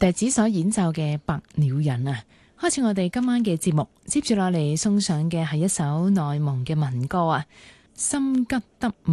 笛子所演奏嘅《白鳥人》啊，開始我哋今晚嘅節目。接住落嚟送上嘅係一首內蒙嘅民歌啊，《心急得